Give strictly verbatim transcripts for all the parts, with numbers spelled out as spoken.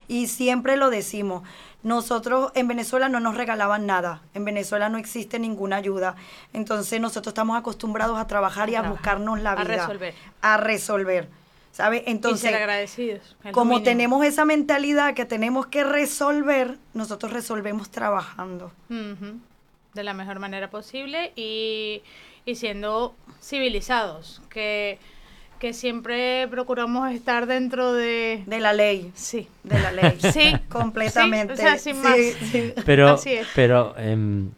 Y siempre lo decimos, nosotros en Venezuela no nos regalaban nada, en Venezuela no existe ninguna ayuda, entonces nosotros estamos acostumbrados a trabajar y a buscarnos la vida. A resolver. A resolver, ¿sabes? Entonces, y ser agradecidos. Como mínimo. Tenemos esa mentalidad que tenemos que resolver, nosotros resolvemos trabajando. Uh-huh. De la mejor manera posible y, y siendo civilizados, que... que siempre procuramos estar dentro de... De la ley. Sí. De la ley. Sí. Completamente. Sí, o sea, sin sí, más. Sí. Pero, pero eh,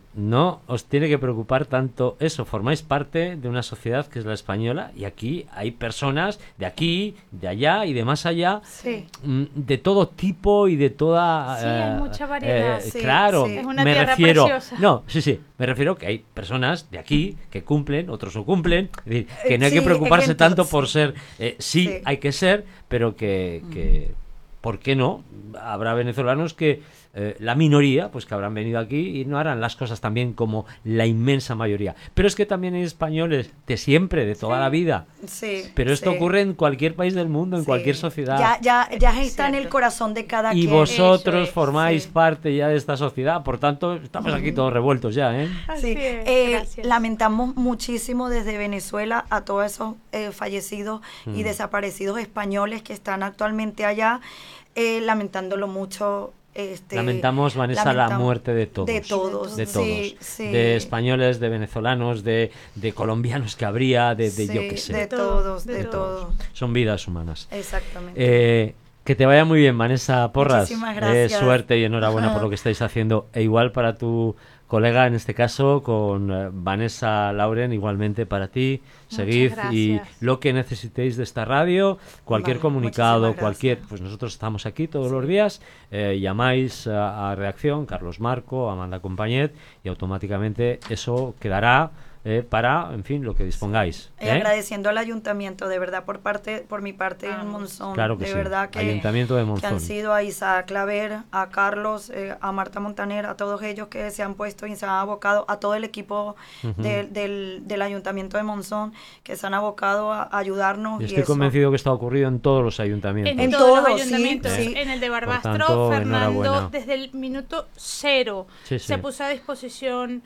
no os tiene que preocupar tanto eso. Formáis parte de una sociedad que es la española y aquí hay personas de aquí, de allá y de más allá, sí. de todo tipo y de toda... Sí, eh, hay mucha variedad. Eh, sí, claro, sí. Es una me tierra refiero... preciosa. No, sí, sí, me refiero que hay personas de aquí que cumplen, otros no cumplen. Es decir, que no hay sí, que preocuparse ejemplo, tanto por sí. ser... Eh, sí, sí, hay que ser, pero que... que ¿por qué no? Habrá venezolanos que, eh, la minoría, pues que habrán venido aquí y no harán las cosas tan bien como la inmensa mayoría. Pero es que también hay españoles de siempre, de toda sí. la vida. Sí, Pero esto sí. ocurre en cualquier país del mundo, en sí. cualquier sociedad. Ya, ya, ya está Cierto. en el corazón de cada y quien. vosotros es, formáis sí. parte ya de esta sociedad, por tanto, estamos aquí todos revueltos ya, ¿eh? Así Sí. es, Eh, lamentamos muchísimo desde Venezuela a todos esos eh, fallecidos Mm. y desaparecidos españoles que están actualmente allá, eh, lamentándolo mucho. Este, Lamentamos, Vanessa, la muerte de todos. De todos. De todos. Sí, sí. De españoles, de venezolanos, de, de colombianos que habría, de, de Sí, yo qué sé. de todos, de, de todos. todos. Son vidas humanas. Exactamente. Eh, que te vaya muy bien, Vanessa Porras. Muchísimas Eh, gracias. suerte y enhorabuena por lo que estáis haciendo. E igual para tu colega, en este caso, con eh, Vanessa Lauren, igualmente para ti. Muchas Seguid y gracias. lo que necesitéis de esta radio, cualquier Vale, comunicado, muchísimas cualquier, gracias. pues nosotros estamos aquí todos los días, eh, llamáis a, a Reacción, Carlos Marco, Amanda Compañet, y automáticamente eso quedará eh, para, en fin, lo que dispongáis. Eh, ¿eh? agradeciendo al ayuntamiento, de verdad, por parte, por mi parte en Monzón, Claro que de sí. verdad que, Ayuntamiento de que Monzón. han sido a Isaac Claver, a Carlos, eh, a Marta Montaner, a todos ellos que se han puesto y se han abocado, a todo el equipo Ujú. de- del, del ayuntamiento de Monzón, que se han abocado a ayudarnos. Y y estoy eso. convencido que esto ha ocurrido en todos los ayuntamientos. En, En todos todos, los sí, ayuntamientos, sí. en el de Barbastro, tanto, Fernando, enhorabuena. desde el minuto cero Sí, sí. se puso a disposición,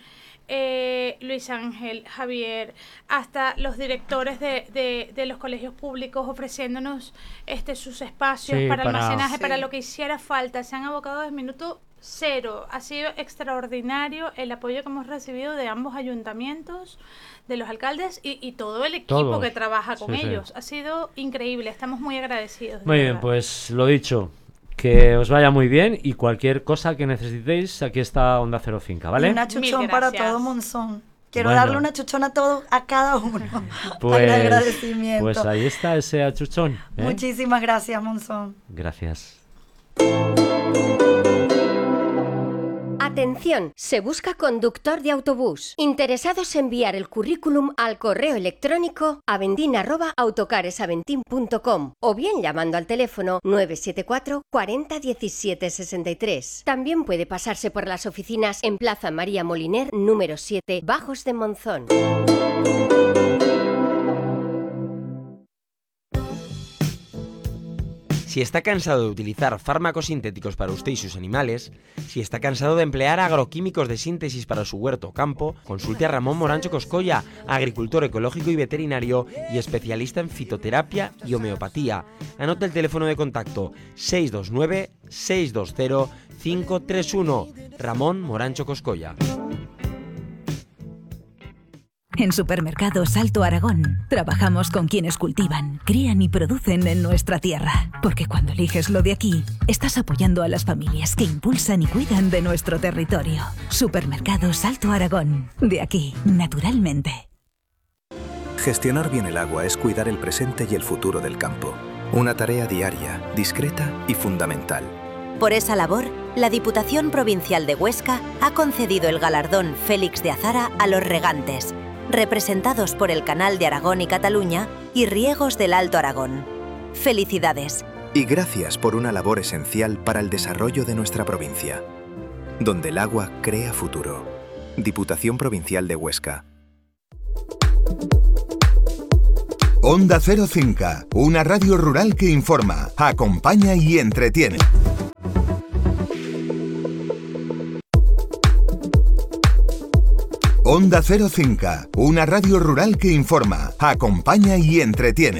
eh, Luis Ángel, Javier, hasta los directores de, de, de los colegios públicos ofreciéndonos este sus espacios Sí, para, para- almacenaje, Sí. para lo que hiciera falta. Se han abocado desde el minuto cero. Ha sido extraordinario el apoyo que hemos recibido de ambos ayuntamientos, de los alcaldes y, y todo el equipo Todos. que trabaja con Sí, sí. ellos. Ha sido increíble, estamos muy agradecidos. de Muy bien, verdad. pues lo dicho, que os vaya muy bien y cualquier cosa que necesitéis, aquí está Onda Cero Finca, ¿vale? Y una chuchón Mil para gracias. todo Monzón. Quiero Bueno. darle una chuchón a todos, a cada uno. Pues, Para el agradecimiento. pues ahí está ese achuchón. ¿eh? Muchísimas gracias, Monzón. Gracias. Atención, se busca conductor de autobús. Interesados en enviar el currículum al correo electrónico aventin arroba autocaresaventin punto com o bien llamando al teléfono nueve siete cuatro cuarenta diecisiete sesenta y tres. También puede pasarse por las oficinas en Plaza María Moliner número siete, Bajos de Monzón. Si está cansado de utilizar fármacos sintéticos para usted y sus animales, si está cansado de emplear agroquímicos de síntesis para su huerto o campo, consulte a Ramón Morancho Coscolla, agricultor ecológico y veterinario y especialista en fitoterapia y homeopatía. Anota el teléfono de contacto seis dos nueve, seis dos cero, cinco tres uno. Ramón Morancho Coscolla. En Supermercados Alto Aragón trabajamos con quienes cultivan, crían y producen en nuestra tierra. Porque cuando eliges lo de aquí, estás apoyando a las familias que impulsan y cuidan de nuestro territorio. Supermercados Alto Aragón. De aquí, naturalmente. Gestionar bien el agua es cuidar el presente y el futuro del campo. Una tarea diaria, discreta y fundamental. Por esa labor, la Diputación Provincial de Huesca ha concedido el galardón Félix de Azara a los regantes, representados por el Canal de Aragón y Cataluña y Riegos del Alto Aragón. ¡Felicidades! Y gracias por una labor esencial para el desarrollo de nuestra provincia. Donde el agua crea futuro. Diputación Provincial de Huesca. Onda Cero Finca, una radio rural que informa, acompaña y entretiene. Onda Cero Cinca, una radio rural que informa, acompaña y entretiene.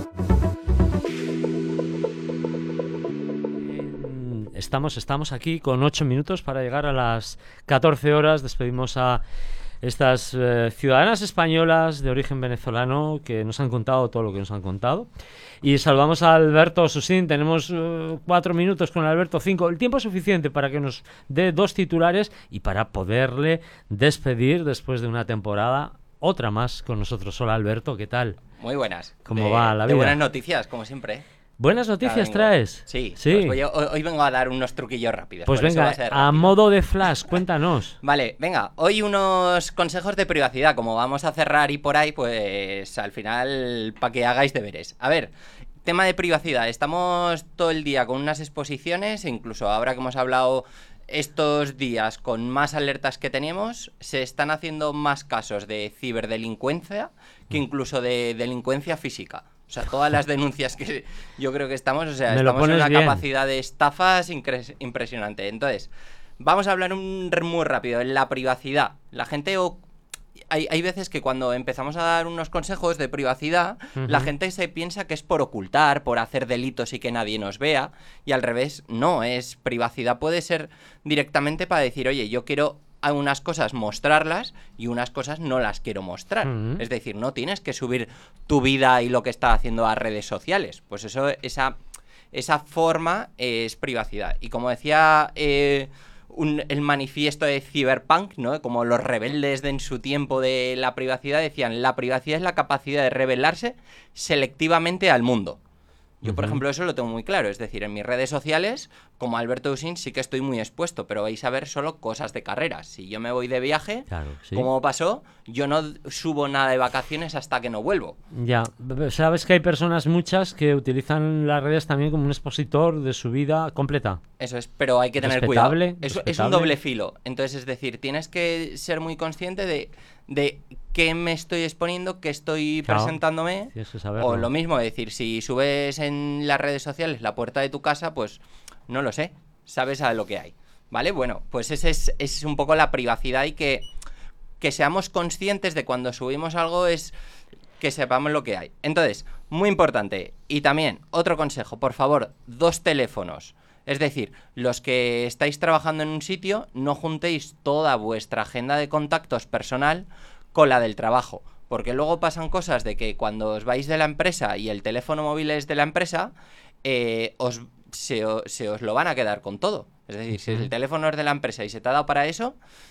Estamos, estamos aquí con ocho minutos para llegar a las catorce horas. Despedimos a estas eh, ciudadanas españolas de origen venezolano que nos han contado todo lo que nos han contado. Y saludamos a Alberto Susín. Tenemos uh, cuatro minutos con Alberto, cinco. El tiempo es suficiente para que nos dé dos titulares y para poderle despedir después de una temporada, otra más con nosotros. Hola Alberto, ¿qué tal? Muy buenas. ¿Cómo de, va la vida? De buenas noticias, como siempre. ¿Buenas noticias traes? Sí, sí. Pues voy a, hoy, hoy vengo a dar unos truquillos rápidos. Pues venga, a, a modo de flash, cuéntanos. Vale, venga, hoy unos consejos de privacidad. Como vamos a cerrar y por ahí, pues al final, para que hagáis deberes. A ver, tema de privacidad. Estamos todo el día con unas exposiciones, incluso ahora que hemos hablado estos días con más alertas que teníamos, se están haciendo más casos de ciberdelincuencia que incluso de delincuencia física. O sea, todas las denuncias que yo creo que estamos, o sea, Me estamos en una bien. capacidad de estafas incre- impresionante. Entonces, vamos a hablar un, muy rápido, en la privacidad. La gente... O, hay, hay veces que cuando empezamos a dar unos consejos de privacidad, uh-huh. la gente se piensa que es por ocultar, por hacer delitos y que nadie nos vea, y al revés, no, es privacidad puede ser directamente para decir, oye, yo quiero... a unas cosas mostrarlas y unas cosas no las quiero mostrar. Uh-huh. Es decir, no tienes que subir tu vida y lo que estás haciendo a redes sociales. Pues eso, esa, esa forma es privacidad. Y como decía eh, un, el manifiesto de Cyberpunk, ¿no? Como los rebeldes de en su tiempo de la privacidad decían, la privacidad es la capacidad de rebelarse selectivamente al mundo. Yo, por uh-huh. ejemplo, eso lo tengo muy claro. Es decir, en mis redes sociales, como Alberto Usín, sí que estoy muy expuesto, pero vais a ver solo cosas de carreras. Si yo me voy de viaje, claro, sí. como pasó, yo no subo nada de vacaciones hasta que no vuelvo. Ya, sabes que hay personas muchas que utilizan las redes también como un expositor de su vida completa. Eso es, pero hay que tener respetable, cuidado. Es, respetable. es un doble filo. Entonces, es decir, tienes que ser muy consciente de, de qué me estoy exponiendo, qué estoy claro, presentándome. Tienes que saberlo. O lo mismo, es decir, si subes en las redes sociales la puerta de tu casa, pues no lo sé, sabes a lo que hay. ¿Vale? Bueno, pues ese es, es un poco la privacidad y que, que seamos conscientes de cuando subimos algo es que sepamos lo que hay. Entonces, muy importante. Y también, otro consejo, por favor, dos teléfonos. Es decir, los que estáis trabajando en un sitio, no juntéis toda vuestra agenda de contactos personal con la del trabajo. Porque luego pasan cosas de que cuando os vais de la empresa y el teléfono móvil es de la empresa, eh, os, se, se os lo van a quedar con todo. Es decir, uh-huh. si el teléfono es de la empresa y se te ha dado para eso,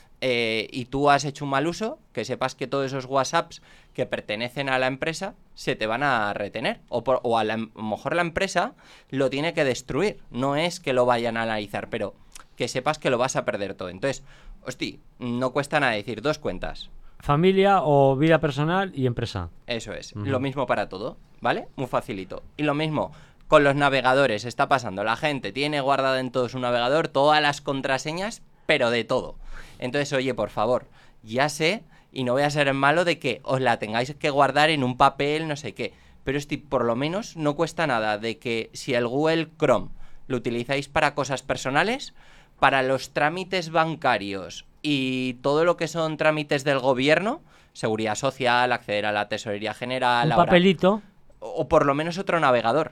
eh, y tú has hecho un mal uso, que sepas que todos esos WhatsApps que pertenecen a la empresa se te van a retener. O, por, o a, la, a lo mejor la empresa lo tiene que destruir. No es que lo vayan a analizar, pero que sepas que lo vas a perder todo. Entonces, hosti, no cuesta nada decir dos cuentas. Familia o vida personal y empresa. Eso es. Uh-huh. Uh-huh. Lo mismo para todo, ¿vale? Muy facilito. Y lo mismo con los navegadores. Está pasando. La gente tiene guardada en todo su navegador todas las contraseñas, pero de todo. Entonces, oye, por favor, ya sé, y no voy a ser malo de que os la tengáis que guardar en un papel, no sé qué. Pero este, por lo menos no cuesta nada de que si el Google Chrome lo utilizáis para cosas personales, para los trámites bancarios y todo lo que son trámites del gobierno, seguridad social, acceder a la tesorería general... Un ahora, papelito. O, o por lo menos otro navegador.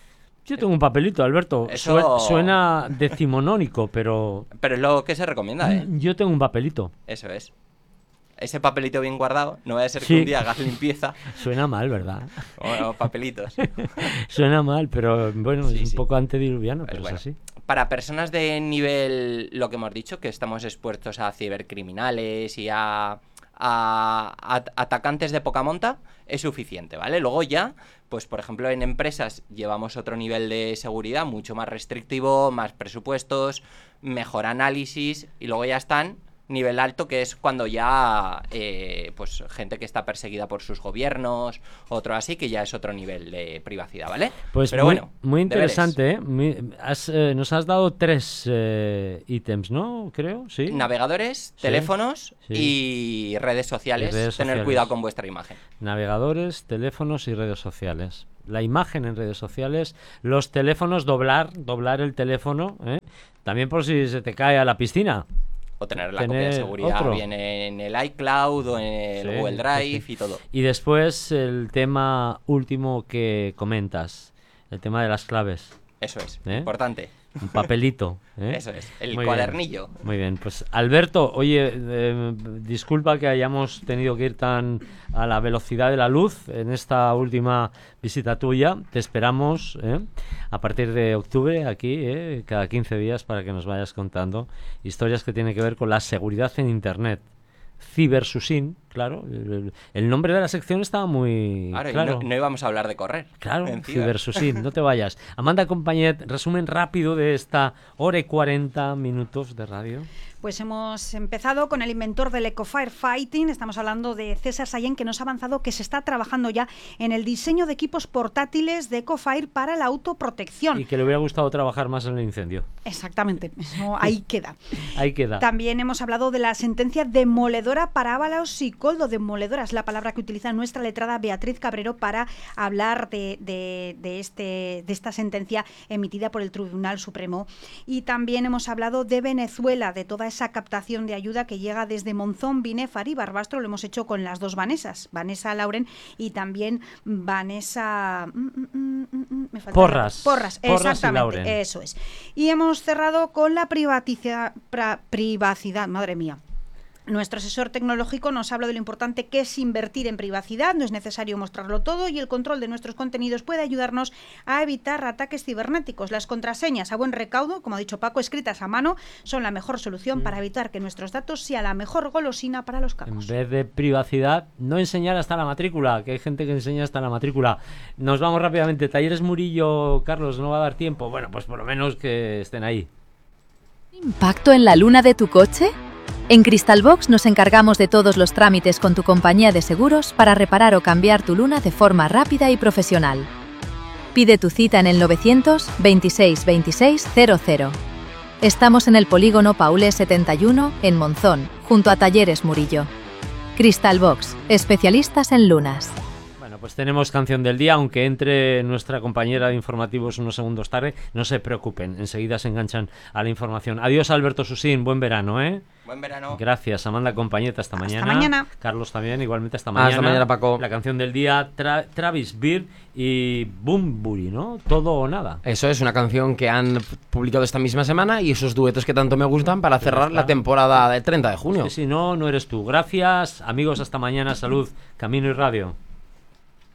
Yo tengo un papelito, Alberto. Eso... Suena decimonónico, pero... Pero es lo que se recomienda, ¿eh? Yo tengo un papelito. Eso es. Ese papelito bien guardado, no vaya a ser que sí. un día hagas limpieza. Suena mal, ¿verdad? Bueno, papelitos. Suena mal, pero bueno, sí, es un sí. poco antediluviano, pero pues es bueno, así. Para personas de nivel, lo que hemos dicho, que estamos expuestos a cibercriminales y a, a, a atacantes de poca monta, es suficiente, ¿vale? Luego ya, pues por ejemplo en empresas llevamos otro nivel de seguridad mucho más restrictivo, más presupuestos, mejor análisis, y luego ya están nivel alto, que es cuando ya eh, pues gente que está perseguida por sus gobiernos, otro así, que ya es otro nivel de privacidad, ¿vale? Pues Pero muy, bueno, muy interesante, ¿eh? Muy, has, eh, nos has dado tres eh, ítems, ¿no? Creo, sí. Navegadores, sí, teléfonos sí. y redes sociales. Y redes Tener sociales. cuidado con vuestra imagen. Navegadores, teléfonos y redes sociales. La imagen en redes sociales, los teléfonos, doblar, doblar el teléfono, ¿eh? También por si se te cae a la piscina. O tener la tener copia de seguridad otro. bien en el iCloud o en el Sí, Google Drive sí, sí. y todo. Y después el tema último que comentas, el tema de las claves. Eso es, ¿Eh? importante. Un papelito. ¿eh? Eso es, el Muy cuadernillo. Bien. Muy bien, pues Alberto, oye, eh, disculpa que hayamos tenido que ir tan a la velocidad de la luz en esta última visita tuya. Te esperamos ¿eh? a partir de octubre aquí, ¿eh? cada quince días, para que nos vayas contando historias que tienen que ver con la seguridad en Internet. Cibersusin, claro, el, el nombre de la sección estaba muy Claro, y claro. no, no íbamos a hablar de correr. Claro, en ciber. Cibersusin, no te vayas. Amanda Compañet, resumen rápido de esta hora y cuarenta minutos de radio. Pues hemos empezado con el inventor del Eco-Firefighting, estamos hablando de César Sayén, que nos ha avanzado que se está trabajando ya en el diseño de equipos portátiles de Ecofire para la autoprotección. Y que le hubiera gustado trabajar más en el incendio. Exactamente, eso ahí queda. Ahí queda. También hemos hablado de la sentencia demoledora para Ábalos y Coldo. Demoledora es la palabra que utiliza nuestra letrada Beatriz Cabrero para hablar de, de, de, este, de esta sentencia emitida por el Tribunal Supremo. Y también hemos hablado de Venezuela, de toda esa captación de ayuda que llega desde Monzón, Binefar y Barbastro. Lo hemos hecho con las dos Vanessas, Vanessa Lauren y también Vanessa... Mm, mm, mm, mm, me falta Porras. Porras, Porras exactamente, y Lauren. eso es. Y hemos cerrado con la privatiza- pra- privacidad, madre mía. Nuestro asesor tecnológico nos habla de lo importante que es invertir en privacidad, no es necesario mostrarlo todo y el control de nuestros contenidos puede ayudarnos a evitar ataques cibernéticos. Las contraseñas a buen recaudo, como ha dicho Paco, escritas a mano, son la mejor solución Mm. para evitar que nuestros datos sea la mejor golosina para los En cargos. vez de privacidad, no enseñar hasta la matrícula, que hay gente que enseña hasta la matrícula. Nos vamos rápidamente. Talleres Murillo, Carlos, no va a dar tiempo. Bueno, pues por lo menos que estén ahí. ¿Impacto en la luna de tu coche? En Crystalbox nos encargamos de todos los trámites con tu compañía de seguros para reparar o cambiar tu luna de forma rápida y profesional. Pide tu cita en el novecientos veintiséis veintiséis cero cero. Estamos en el polígono Paulé setenta y uno, en Monzón, junto a Talleres Murillo. Crystalbox, especialistas en lunas. Bueno, pues tenemos canción del día, aunque entre nuestra compañera de informativos unos segundos tarde, no se preocupen, enseguida se enganchan a la información. Adiós, Alberto Susín, buen verano, ¿eh? Buen verano. Gracias, Amanda Compañeta, hasta, Hasta mañana. mañana. Carlos también, igualmente hasta mañana. Hasta mañana, Paco. La canción del día, Tra- Travis Beard y Bunbury, ¿no? Todo o nada. Eso es una canción que han publicado esta misma semana y esos duetos que tanto me gustan para Pues cerrar está. la temporada del treinta de junio. Si no, no eres tú. Gracias, amigos, hasta mañana. Salud, Camino y Radio.